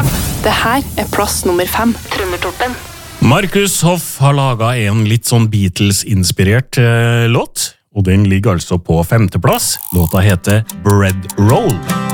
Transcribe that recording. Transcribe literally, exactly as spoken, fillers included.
fem. Det her er plass nummer fem. Trøndertoppen. Markus Hoff har laget en litt sånn Beatles-inspirert eh, låt, og den ligger altså på femteplass. Låta heter Bread Roll.